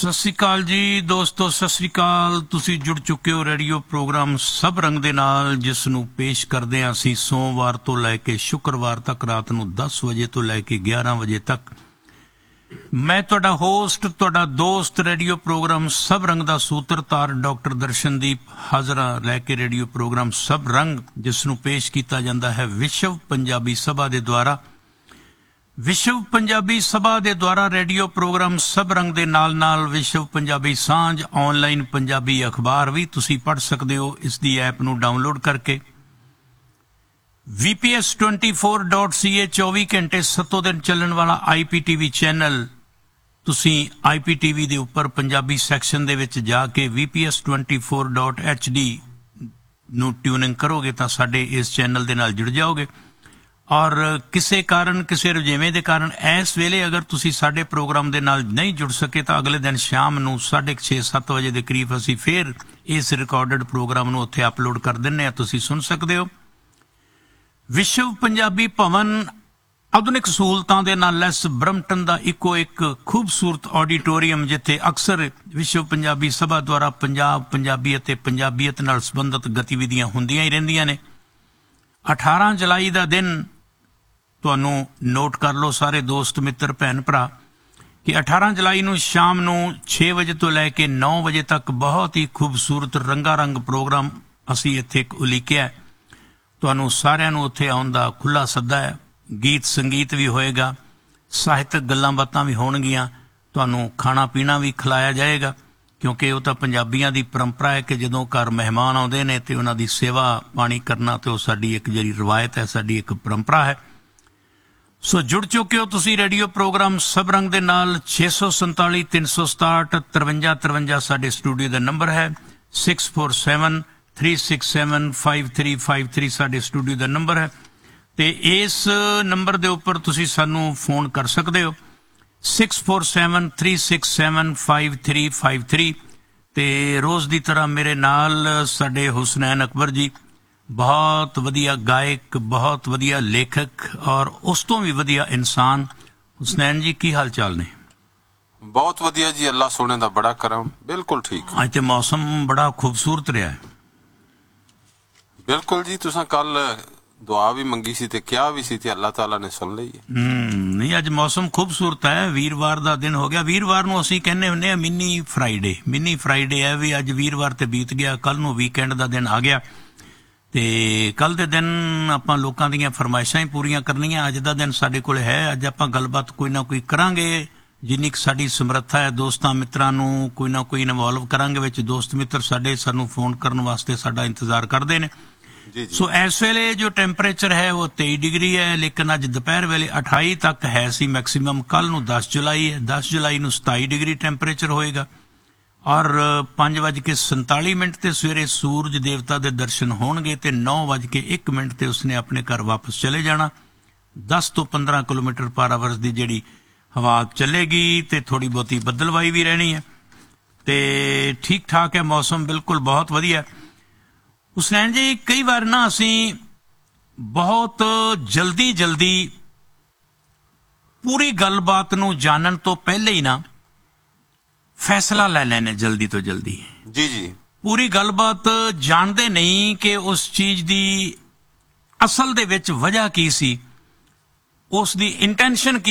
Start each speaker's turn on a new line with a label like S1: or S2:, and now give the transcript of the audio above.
S1: ਸਤਿ ਸ਼੍ਰੀ ਅਕਾਲ ਜੀ ਦੋਸਤੋ, ਸਤਿ ਸ਼੍ਰੀ ਅਕਾਲ। ਤੁਸੀਂ ਜੁੜ ਚੁੱਕੇ ਹੋ ਰੇਡੀਓ ਪ੍ਰੋਗਰਾਮ ਸਭ ਰੰਗ ਦੇ ਨਾਲ, ਜਿਸ ਨੂੰ ਪੇਸ਼ ਕਰਦੇ ਹਾਂ ਅਸੀਂ ਸੋਮਵਾਰ ਤੋਂ ਲੈ ਕੇ ਸ਼ੁੱਕਰਵਾਰ ਤੱਕ ਰਾਤ ਨੂੰ 10 ਵਜੇ ਤੋਂ ਲੈ ਕੇ 11 ਵਜੇ ਤੱਕ। ਮੈਂ ਤੁਹਾਡਾ ਹੋਸਟ, ਤੁਹਾਡਾ ਦੋਸਤ, ਰੇਡੀਓ ਪ੍ਰੋਗਰਾਮ ਸਭ ਰੰਗ ਦਾ ਸੂਤਰਧਾਰ ਡਾਕਟਰ ਦਰਸ਼ਨਦੀਪ ਹਾਜ਼ਰਾ ਲੈ ਕੇ ਰੇਡੀਓ ਪ੍ਰੋਗਰਾਮ ਸਭ ਰੰਗ, ਜਿਸ ਨੂੰ ਪੇਸ਼ ਕੀਤਾ ਜਾਂਦਾ ਹੈ ਵਿਸ਼ਵ ਪੰਜਾਬੀ ਸਭਾ ਦੇ ਦੁਆਰਾ। ਵਿਸ਼ਵ ਪੰਜਾਬੀ ਸਭਾ ਦੇ ਦੁਆਰਾ ਰੇਡੀਓ ਪ੍ਰੋਗਰਾਮ ਸਭ ਰੰਗ ਦੇ ਨਾਲ ਵਿਸ਼ਵ ਪੰਜਾਬੀ ਸਾਂਝ ਆਨਲਾਈਨ ਪੰਜਾਬੀ ਅਖਬਾਰ ਵੀ ਤੁਸੀਂ ਪੜ੍ਹ ਸਕਦੇ ਹੋ ਇਸ ਦੀ ਐਪ ਨੂੰ ਡਾਊਨਲੋਡ ਕਰਕੇ। VPS24.ca 24 ਘੰਟੇ ਸੱਤੋਂ ਦਿਨ ਚੱਲਣ ਵਾਲਾ IPTV ਚੈਨਲ, ਤੁਸੀਂ IPTV ਦੇ ਉੱਪਰ ਪੰਜਾਬੀ ਸੈਕਸ਼ਨ ਦੇ ਵਿੱਚ ਜਾ ਕੇ VPS24.HD ਨੂੰ ਟਿਊਨਿੰਗ ਕਰੋਗੇ ਤਾਂ ਸਾਡੇ ਇਸ ਚੈਨਲ ਦੇ ਨਾਲ ਜੁੜ ਜਾਓਗੇ। ਔਰ ਕਿਸੇ ਕਾਰਨ, ਕਿਸੇ ਰੁਝੇਵੇਂ ਦੇ ਕਾਰਨ ਇਸ ਵੇਲੇ ਅਗਰ ਤੁਸੀਂ ਸਾਡੇ ਪ੍ਰੋਗਰਾਮ ਦੇ ਨਾਲ ਨਹੀਂ ਜੁੜ ਸਕੇ ਤਾਂ ਅਗਲੇ ਦਿਨ ਸ਼ਾਮ ਨੂੰ 6:30-7 ਵਜੇ ਦੇ ਕਰੀਬ ਅਸੀਂ ਫਿਰ ਇਸ ਰਿਕਾਰਡਡ ਪ੍ਰੋਗਰਾਮ ਨੂੰ ਉੱਥੇ ਅਪਲੋਡ ਕਰ ਦਿੰਦੇ ਹਾਂ, ਤੁਸੀਂ ਸੁਣ ਸਕਦੇ ਹੋ। ਵਿਸ਼ਵ ਪੰਜਾਬੀ ਭਵਨ ਆਧੁਨਿਕ ਸਹੂਲਤਾਂ ਦੇ ਨਾਲ ਲੈਸ ਬਰਮਟਨ ਦਾ ਇੱਕੋ ਇੱਕ ਖੂਬਸੂਰਤ ਆਡੀਟੋਰੀਅਮ, ਜਿੱਥੇ ਅਕਸਰ ਵਿਸ਼ਵ ਪੰਜਾਬੀ ਸਭਾ ਦੁਆਰਾ ਪੰਜਾਬ, ਪੰਜਾਬੀ ਅਤੇ ਪੰਜਾਬੀਅਤ ਨਾਲ ਸੰਬੰਧਿਤ ਗਤੀਵਿਧੀਆਂ ਹੁੰਦੀਆਂ ਹੀ ਰਹਿੰਦੀਆਂ ਨੇ। 18 ਜੁਲਾਈ ਦਾ ਦਿਨ, ਤੁਹਾਨੂੰ ਨੋਟ ਕਰ ਲਓ ਸਾਰੇ ਦੋਸਤ ਮਿੱਤਰ ਭੈਣ ਭਰਾ, ਕਿ 18 ਜੁਲਾਈ ਨੂੰ ਸ਼ਾਮ ਨੂੰ 6 ਵਜੇ ਤੋਂ ਲੈ ਕੇ 9 ਵਜੇ ਤੱਕ ਬਹੁਤ ਹੀ ਖੂਬਸੂਰਤ ਰੰਗਾ ਰੰਗ ਪ੍ਰੋਗਰਾਮ ਅਸੀਂ ਇੱਥੇ ਉਲੀਕਿਆ। ਤੁਹਾਨੂੰ ਸਾਰਿਆਂ ਨੂੰ ਉੱਥੇ ਆਉਣ ਦਾ ਖੁੱਲ੍ਹਾ ਸੱਦਾ ਹੈ। ਗੀਤ ਸੰਗੀਤ ਵੀ ਹੋਏਗਾ, ਸਾਹਿਤਕ ਗੱਲਾਂ ਬਾਤਾਂ ਵੀ ਹੋਣਗੀਆਂ, ਤੁਹਾਨੂੰ ਖਾਣਾ ਪੀਣਾ ਵੀ ਖਿਲਾਇਆ ਜਾਏਗਾ, ਕਿਉਂਕਿ ਉਹ ਤਾਂ ਪੰਜਾਬੀਆਂ ਦੀ ਪਰੰਪਰਾ ਹੈ ਕਿ ਜਦੋਂ ਘਰ ਮਹਿਮਾਨ ਆਉਂਦੇ ਨੇ ਤੇ ਉਹਨਾਂ ਦੀ ਸੇਵਾ ਪਾਣੀ ਕਰਨਾ ਤੇ ਉਹ ਸਾਡੀ ਇੱਕ ਜਿਹੜੀ ਰਵਾਇਤ ਹੈ, ਸਾਡੀ ਇੱਕ ਪਰੰਪਰਾ ਹੈ। ਸੋ ਜੁੜ ਚੁੱਕੇ ਹੋ ਤੁਸੀਂ ਰੇਡੀਓ ਪ੍ਰੋਗਰਾਮ ਸਭ ਰੰਗ ਦੇ ਨਾਲ। 647 367 5353 ਸਾਡੇ ਸਟੂਡੀਓ ਦਾ ਨੰਬਰ ਹੈ। 647 367 5353 ਸਾਡੇ ਸਟੂਡੀਓ ਦਾ ਨੰਬਰ ਹੈ ਤੇ ਇਸ ਨੰਬਰ ਦੇ ਉੱਪਰ ਤੁਸੀਂ ਸਾਨੂੰ ਫੋਨ ਕਰ ਸਕਦੇ ਹੋ। 647 367 5353 ਤੇ ਰੋਜ਼ ਦੀ ਤਰ੍ਹਾਂ ਮੇਰੇ ਨਾਲ ਸਾਡੇ ਹੁਸਨੈਨ ਅਕਬਰ ਜੀ, ਬਹੁਤ ਵਧੀਆ ਗਾਇਕ, ਬਹੁਤ ਵਧੀਆ ਲੇਖਕ ਔਰ ਉਸ ਤੋਂ ਵੀ ਵਧੀਆ ਇਨਸਾਨ। ਹੁਸਨੈਨ ਜੀ, ਕੀ ਹਾਲ ਚਾਲ ਨੇ?
S2: ਬਹੁਤ ਵਧੀਆ ਜੀ, ਅੱਲਾ ਸੋਹਣੇ ਦਾ ਬੜਾ ਕਰਮ। ਬਿਲਕੁਲ ਠੀਕ।
S1: ਅੱਜ ਤੇ ਮੌਸਮ ਬੜਾ ਖੂਬਸੂਰਤ ਰਿਹਾ ਹੈ।
S2: ਬਿਲਕੁਲ ਜੀ, ਤੁਸੀਂ ਕੱਲ ਦੁਆ ਵੀ ਮੰਗੀ ਸੀ ਤੇ ਕਿਹਾ ਵੀ ਸੀ ਤੇ ਅੱਲਾਹ ਤਾਲਾ ਨੇ ਸੁਣ ਲਈ ਹੈ।
S1: ਨਹੀਂ, ਅੱਜ ਮੌਸਮ ਖੂਬਸੂਰਤ ਹੈ। ਵੀਰਵਾਰ ਦਾ ਦਿਨ ਹੋ ਗਿਆ। ਵੀਰਵਾਰ ਨੂੰ ਅਸੀਂ ਕਹਿੰਦੇ ਹੁੰਦੇ ਹਾਂ ਮਿੰਨੀ ਫਰਾਈਡੇ। ਮਿੰਨੀ ਫਰਾਈਡੇ ਹੈ ਵੀ ਅੱਜ ਵੀਰਵਾਰ ਤੇ ਬੀਤ ਗਿਆ, ਕੱਲ ਨੂੰ ਵੀਕਐਂਡ ਦਾ ਦਿਨ ਆ ਗਿਆ ਤੇ ਕੱਲ ਦੇ ਦਿਨ ਆਪਾਂ ਲੋਕਾਂ ਦੀਆਂ ਫਰਮਾਇਸ਼ਾਂ ਹੀ ਪੂਰੀਆਂ ਕਰਨੀਆਂ। ਅੱਜ ਦਾ ਦਿਨ ਸਾਡੇ ਕੋਲ ਹੈ। ਅੱਜ ਆਪਾਂ ਗੱਲਬਾਤ ਕੋਈ ਨਾ ਕੋਈ ਕਰਾਂਗੇ, ਜਿੰਨੀ ਕੁ ਸਾਡੀ ਸਮਰੱਥਾ ਹੈ। ਦੋਸਤਾਂ ਮਿੱਤਰਾਂ ਨੂੰ ਕੋਈ ਨਾ ਕੋਈ ਇਨਵੋਲਵ ਕਰਾਂਗੇ ਵਿੱਚ। ਦੋਸਤ ਮਿੱਤਰ ਸਾਡੇ ਸਾਨੂੰ ਫੋਨ ਕਰਨ ਵਾਸਤੇ ਸਾਡਾ ਇੰਤਜ਼ਾਰ ਕਰਦੇ ਨੇ। ਸੋ ਇਸ ਵੇਲੇ ਜੋ ਟੈਂਪਰੇਚਰ ਹੈ ਉਹ 23 ਡਿਗਰੀ ਹੈ, ਲੇਕਿਨ ਅੱਜ ਦੁਪਹਿਰ ਵੇਲੇ 28 ਤੱਕ ਹੈ ਸੀ ਮੈਕਸੀਮਮ। ਕੱਲ ਨੂੰ 10 ਜੁਲਾਈ ਹੈ, 10 ਜੁਲਾਈ ਨੂੰ 27 ਡਿਗਰੀ ਟੈਂਪਰੇਚਰ ਹੋਏਗਾ ਔਰ 5:47 ਤੇ ਸਵੇਰੇ ਸੂਰਜ ਦੇਵਤਾ ਦੇ ਦਰਸ਼ਨ ਹੋਣਗੇ ਤੇ 9:01 ਤੇ ਉਸਨੇ ਆਪਣੇ ਘਰ ਵਾਪਸ ਚਲੇ ਜਾਣਾ। 10 ਤੋਂ 15 ਕਿਲੋਮੀਟਰ ਪਰ ਆਵਰ ਦੀ ਜਿਹੜੀ ਹਵਾ ਚੱਲੇਗੀ ਤੇ ਥੋੜੀ ਬਹੁਤੀ ਬੱਦਲਵਾਈ ਵੀ ਰਹਿਣੀ ਹੈ ਤੇ ਠੀਕ ਠਾਕ ਹੈ ਮੌਸਮ, ਬਿਲਕੁਲ ਬਹੁਤ ਵਧੀਆ। ਹੁਸਨੈਨ ਜੀ, ਕਈ ਵਾਰ ਨਾ ਅਸੀਂ ਬਹੁਤ ਜਲਦੀ ਪੂਰੀ ਗੱਲਬਾਤ ਨੂੰ ਜਾਣਨ ਤੋਂ ਪਹਿਲੇ ਹੀ ਨਾ ਫੈਸਲਾ ਲੈ ਲੈਣੇ, ਜਲਦੀ ਤੋਂ ਜਲਦੀ।
S2: ਜੀ ਜੀ,
S1: ਪੂਰੀ ਗੱਲਬਾਤ ਜਾਣਦੇ ਨਹੀਂ ਕਿ ਉਸ ਚੀਜ਼ ਦੀ ਅਸਲ ਦੇ ਵਿੱਚ ਵਜ੍ਹਾ ਕੀ ਸੀ, ਉਸ ਦੀ ਇੰਟੈਂਸ਼ਨ ਕੀ